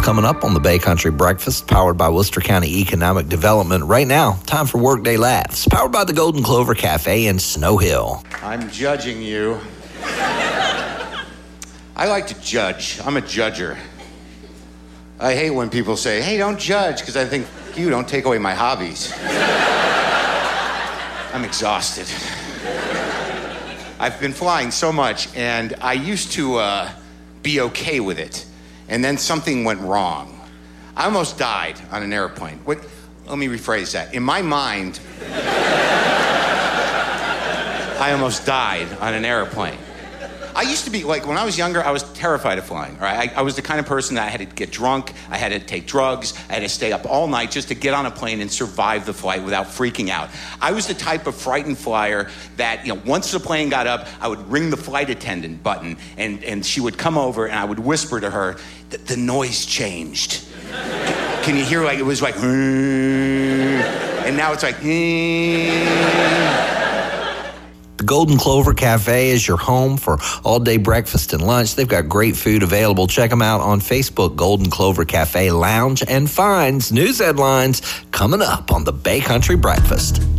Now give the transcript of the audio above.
coming up on the Bay Country Breakfast, powered by Worcester County Economic Development. Right now, time for Workday Laughs, powered by the Golden Clover Cafe in Snow Hill. I'm judging you. I like to judge. I'm a judger. I hate when people say, hey, don't judge, because I think, you don't take away my hobbies. I'm exhausted. I've been flying so much, and I used to be okay with it. And then something went wrong. I almost died on an airplane. Let me rephrase that. In my mind, I almost died on an airplane. I used to be, like, when I was younger, I was terrified of flying. Right? I was the kind of person that I had to get drunk, I had to take drugs, I had to stay up all night just to get on a plane and survive the flight without freaking out. I was the type of frightened flyer that, once the plane got up, I would ring the flight attendant button, and she would come over, and I would whisper to her that the noise changed. Can you hear, like, it was like, and now it's like, The Golden Clover Cafe is your home for all-day breakfast and lunch. They've got great food available. Check them out on Facebook, Golden Clover Cafe Lounge and Finds. News headlines coming up on the Bay Country Breakfast.